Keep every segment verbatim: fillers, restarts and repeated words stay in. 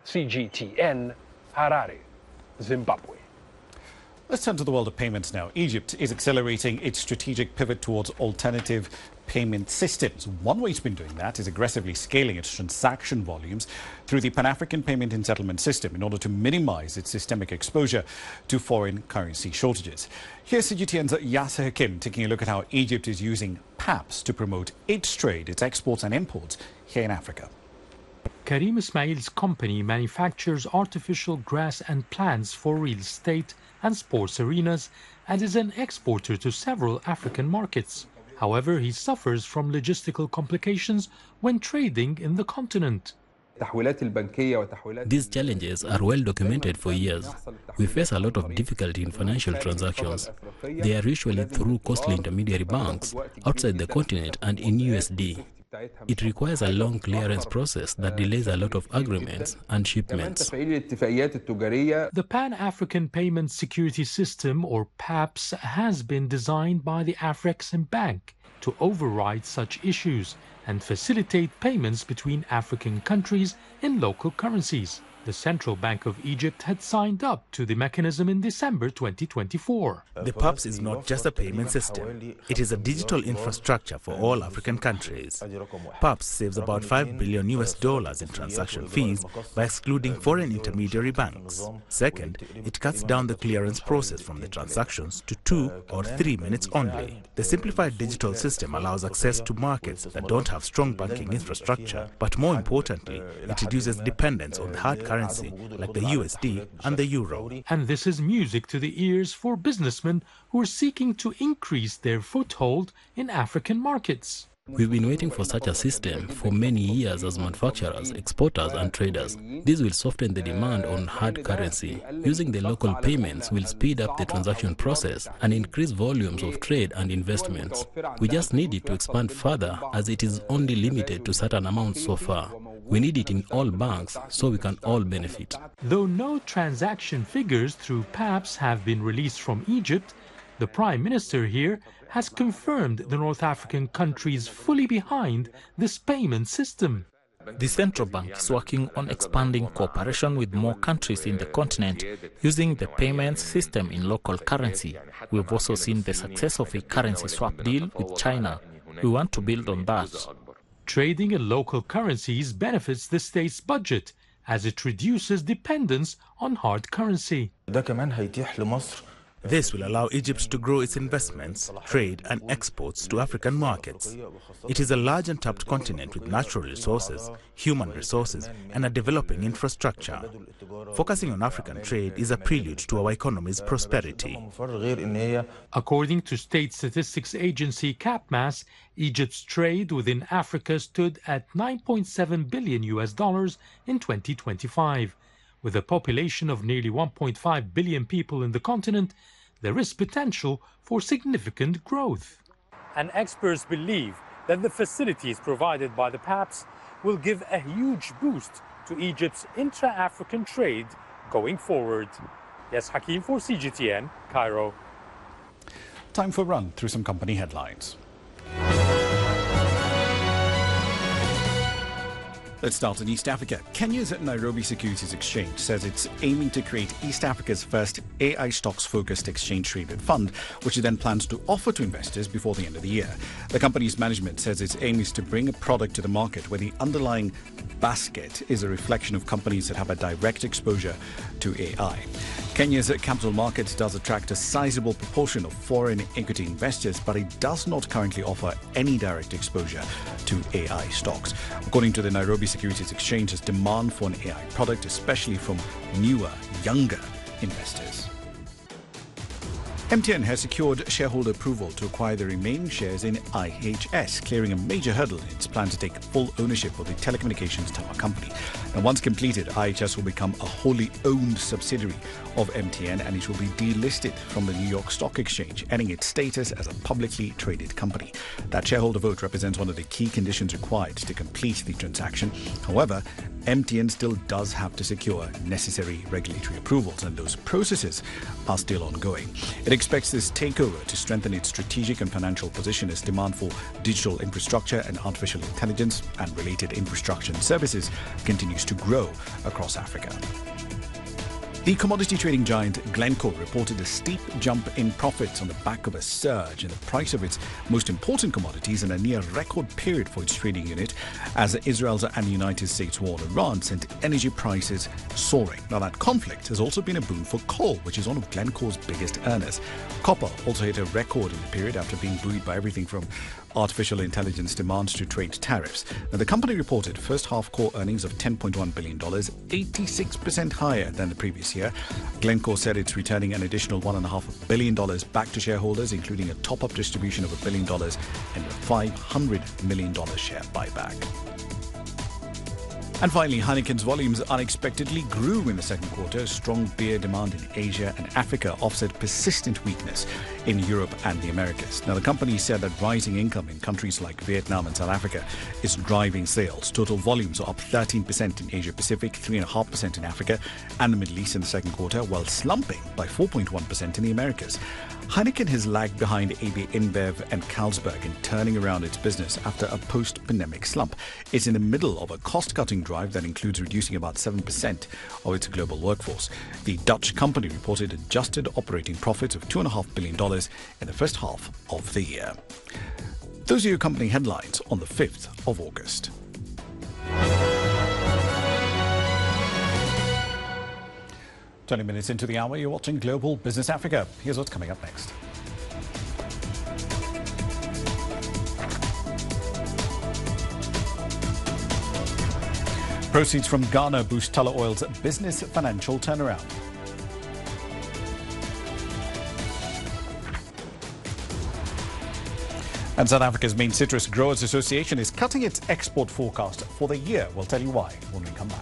C G T N, Harare, Zimbabwe. Let's turn to the world of payments now. Egypt is accelerating its strategic pivot towards alternative payment systems. One way it's been doing that is aggressively scaling its transaction volumes through the Pan-African Payment and Settlement System in order to minimize its systemic exposure to foreign currency shortages. Here's C G T N's Yasser Hakim taking a look at how Egypt is using PAPS to promote its trade, its exports and imports here in Africa. Karim Ismail's company manufactures artificial grass and plants for real estate and sports arenas and is an exporter to several African markets. However, he suffers from logistical complications when trading in the continent. These challenges are well documented for years. We face a lot of difficulty in financial transactions. They are usually through costly intermediary banks outside the continent and in U S D. It requires a long clearance process that delays a lot of agreements and shipments. The Pan-African Payment Security System, or PAPS, has been designed by the Afrexim Bank to override such issues and facilitate payments between African countries in local currencies. The Central Bank of Egypt had signed up to the mechanism in December twenty twenty-four. The PAPS is not just a payment system. It is a digital infrastructure for all African countries. PAPS saves about five billion U S dollars in transaction fees by excluding foreign intermediary banks. Second, it cuts down the clearance process from the transactions to two or three minutes only. The simplified digital system allows access to markets that don't have strong banking infrastructure, but more importantly, it reduces dependence on the hard currency currency like the U S D and the euro. And this is music to the ears for businessmen who are seeking to increase their foothold in African markets. We've been waiting for such a system for many years as manufacturers, exporters and traders. This will soften the demand on hard currency. Using the local payments will speed up the transaction process and increase volumes of trade and investments. We just need it to expand further as it is only limited to certain amounts so far. We need it in all banks so we can all benefit. Though no transaction figures through PAPS have been released from Egypt, the Prime Minister here has confirmed the North African country is fully behind this payment system. The central bank is working on expanding cooperation with more countries in the continent using the payments system in local currency. We've also seen the success of a currency swap deal with China. We want to build on that. Trading in local currencies benefits the state's budget as it reduces dependence on hard currency. This will allow Egypt to grow its investments, trade and exports to African markets. It is a large and tapped continent with natural resources, human resources and a developing infrastructure. Focusing on African trade is a prelude to our economy's prosperity. According to state statistics agency CAPMAS, Egypt's trade within Africa stood at nine point seven billion U S dollars in twenty twenty-five. With a population of nearly one point five billion people in the continent, there is potential for significant growth. And experts believe that the facilities provided by the PAPS will give a huge boost to Egypt's intra-African trade going forward. Yes, Hakim for C G T N, Cairo. Time for a run through some company headlines. Let's start in East Africa. Kenya's Nairobi Securities Exchange says it's aiming to create East Africa's first A I stocks-focused exchange-traded fund, which it then plans to offer to investors before the end of the year. The company's management says its aim is to bring a product to the market where the underlying basket is a reflection of companies that have a direct exposure to A I. Kenya's capital market does attract a sizable proportion of foreign equity investors, but it does not currently offer any direct exposure to A I stocks. According to the Nairobi Securities Exchange's demand for an A I product, especially from newer, younger investors. M T N has secured shareholder approval to acquire the remaining shares in I H S, clearing a major hurdle in its plan to take full ownership of the telecommunications tower company. And once completed, I H S will become a wholly owned subsidiary of M T N, and it will be delisted from the New York Stock Exchange, ending its status as a publicly traded company. That shareholder vote represents one of the key conditions required to complete the transaction. However, M T N still does have to secure necessary regulatory approvals, and those processes are still ongoing. It expects this takeover to strengthen its strategic and financial position as demand for digital infrastructure and artificial intelligence and related infrastructure and services continues to grow across Africa. The commodity trading giant Glencore reported a steep jump in profits on the back of a surge in the price of its most important commodities in a near record period for its trading unit, as Israel's and United States war on Iran sent energy prices soaring. Now, that conflict has also been a boon for coal, which is one of Glencore's biggest earners. Copper also hit a record in the period after being buoyed by everything from artificial intelligence demands to trade tariffs. Now, the company reported first half core earnings of ten point one billion dollars, eighty-six percent higher than the previous year. Glencore said it's returning an additional one point five billion dollars back to shareholders, including a top-up distribution of a billion dollars and a five hundred million dollars share buyback. And finally, Heineken's volumes unexpectedly grew in the second quarter. Strong beer demand in Asia and Africa offset persistent weakness in Europe and the Americas. Now, the company said that rising income in countries like Vietnam and South Africa is driving sales. Total volumes are up thirteen percent in Asia Pacific, three point five percent in Africa and the Middle East in the second quarter, while slumping by four point one percent in the Americas. Heineken has lagged behind A B InBev and Carlsberg in turning around its business after a post-pandemic slump. It's in the middle of a cost-cutting drive that includes reducing about seven percent of its global workforce. The Dutch company reported adjusted operating profits of two point five billion dollars in the first half of the year. Those are your company headlines on the fifth of August. twenty minutes into the hour, you're watching Global Business Africa. Here's what's coming up next. Proceeds from Ghana boost Tullow Oil's business financial turnaround. And South Africa's main citrus growers association is cutting its export forecast for the year. We'll tell you why when we come back.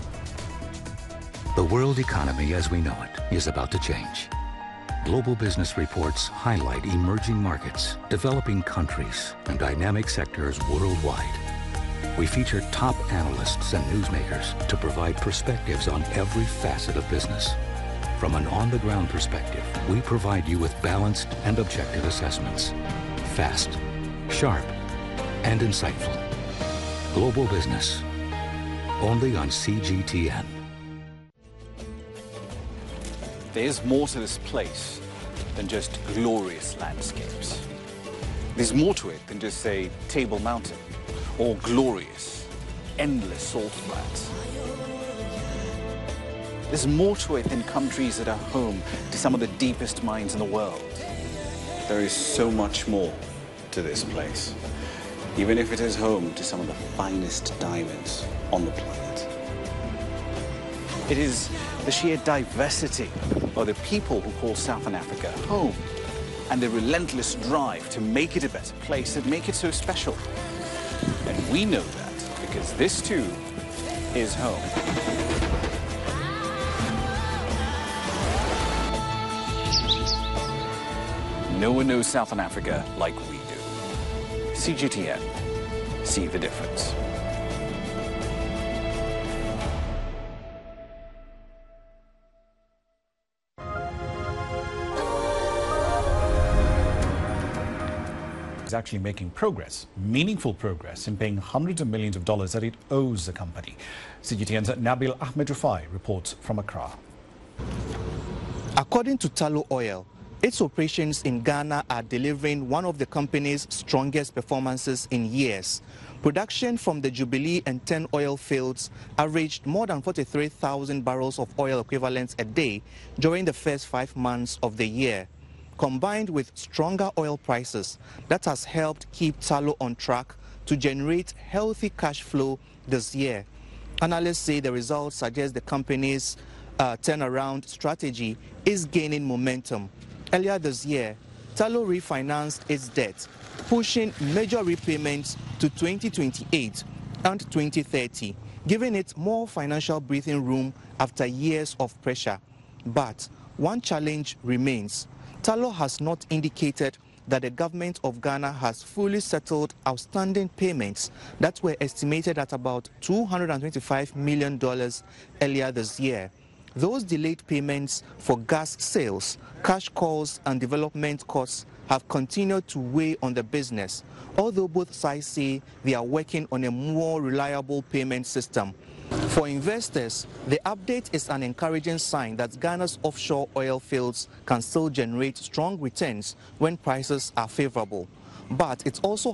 The world economy as we know it is about to change. Global business reports highlight emerging markets, developing countries, and dynamic sectors worldwide. We feature top analysts and newsmakers to provide perspectives on every facet of business. From an on-the-ground perspective, we provide you with balanced and objective assessments. Fast, sharp, and insightful. Global Business, only on C G T N. There's more to this place than just glorious landscapes. There's more to it than just, say, Table Mountain or glorious, endless salt flats. There's more to it than countries that are home to some of the deepest mines in the world. There is so much more to this place, even if it is home to some of the finest diamonds on the planet. It is the sheer diversity of the people who call Southern Africa home and the relentless drive to make it a better place that make it so special. And we know that because this too is home. No one knows Southern Africa like we do. C G T N. See the difference. Is actually making progress, meaningful progress, in paying hundreds of millions of dollars that it owes the company. C G T N's Nabil Ahmed Rufai reports from Accra. According to Tullow Oil, its operations in Ghana are delivering one of the company's strongest performances in years. Production from the Jubilee and ten oil fields averaged more than forty-three thousand barrels of oil equivalents a day during the first five months of the year. Combined with stronger oil prices, that has helped keep Tullow on track to generate healthy cash flow this year. Analysts say the results suggest the company's uh, turnaround strategy is gaining momentum. Earlier this year, Tullow refinanced its debt, pushing major repayments to twenty twenty-eight and twenty thirty, giving it more financial breathing room after years of pressure. But one challenge remains. Tullow has not indicated that the government of Ghana has fully settled outstanding payments that were estimated at about two hundred twenty-five million dollars earlier this year. Those delayed payments for gas sales, cash calls and development costs have continued to weigh on the business, although both sides say they are working on a more reliable payment system. For investors, the update is an encouraging sign that Ghana's offshore oil fields can still generate strong returns when prices are favorable. But it's also